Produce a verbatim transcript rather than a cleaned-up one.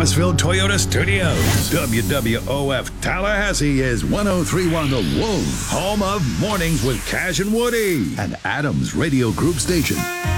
Thomasville Toyota Studios. W W O F Tallahassee is one oh three point one The Wolf, home of Mornings with Cash and Woody, an Adams Radio Group station.